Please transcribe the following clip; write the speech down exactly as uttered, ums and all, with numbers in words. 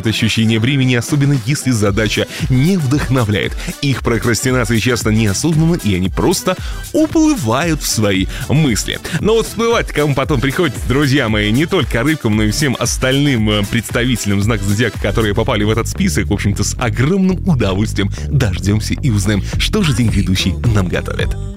создает ощущение времени, особенно если задача не вдохновляет. Их прокрастинация часто неосознанна, и они просто уплывают в свои мысли. Но вот всплывать кому потом приходится, друзья мои, не только рыбкам, но и всем остальным представителям знака зодиака, которые попали в этот список, в общем-то, с огромным удовольствием дождемся и узнаем, что же день грядущий нам готовит.